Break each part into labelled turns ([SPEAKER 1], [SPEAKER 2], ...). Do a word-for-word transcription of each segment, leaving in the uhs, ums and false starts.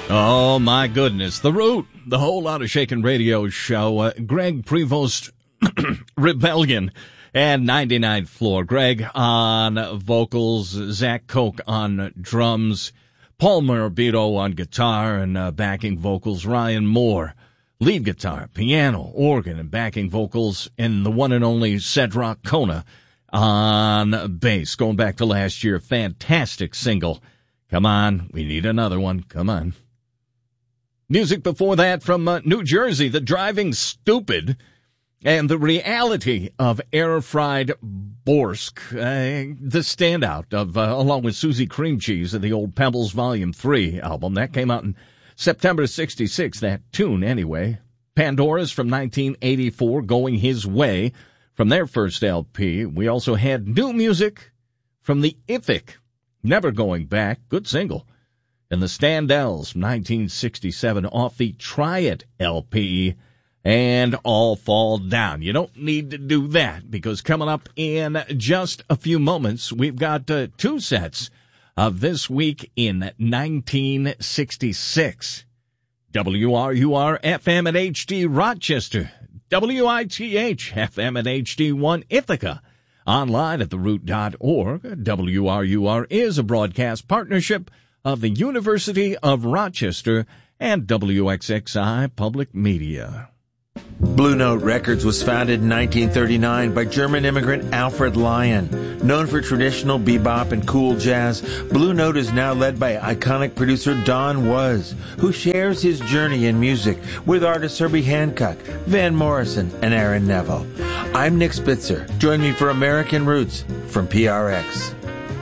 [SPEAKER 1] Oh, my goodness. The Root, the Whole Lotta Shakin' Radio Show. Uh, Greg Prevost, Rebellion, and ninety-ninth Floor. Greg on vocals, Zach Koch on drums, Paul Morabito on guitar and uh, backing vocals, Ryan Moore, lead guitar, piano, organ, and backing vocals, and the one and only Cedric Kona on bass. Going back to last year, fantastic single. Come on, we need another one. Come on. Music before that from uh, New Jersey, The Driving Stupid, and The Reality of Air-Fried Borsk, uh, the standout of, uh, along with Susie Cream Cheese of the Old Pebbles Volume three album. That came out in September sixty-six, that tune anyway. Pandora's from nineteen eighty-four, Going His Way, from their first L P. We also had new music from the Ifik, Never Going Back, good single. And the Standells from nineteen sixty-seven off the Try It L P, and All Fall Down. You don't need to do that, because coming up in just a few moments, we've got uh, two sets of This Week in nineteen sixty-six. W R U R F M at H D Rochester, W I T H F M at H D one Ithaca, online at the root dot org. W R U R is a broadcast partnership of the University of Rochester and W X X I Public Media.
[SPEAKER 2] Blue Note Records was founded in nineteen thirty-nine by German immigrant Alfred Lion. Known for traditional bebop and cool jazz, Blue Note is now led by iconic producer Don Was, who shares his journey in music with artists Herbie Hancock, Van Morrison, and Aaron Neville. I'm Nick Spitzer. Join me for American Roots from P R X.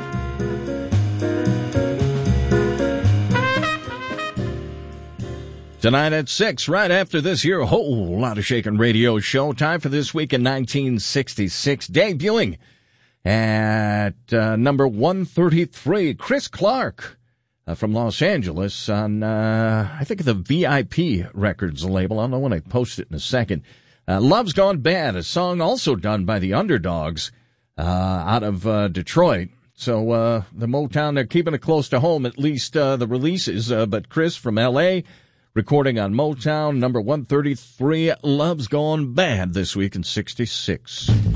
[SPEAKER 1] Tonight at six, right after this here, a whole lot of shaking radio show. Time for This Week in nineteen sixty-six, debuting at uh, number one thirty-three, Chris Clark uh, from Los Angeles on, uh, I think, the V I P Records label. I don't know when I post it in a second. Uh, Love's Gone Bad, a song also done by the Underdogs uh, out of uh, Detroit. So uh, the Motown, they're keeping it close to home, at least uh, the releases. Uh, but Chris from L A, recording on Motown, number one thirty-three, Love's Gone Bad, This Week in sixty-six.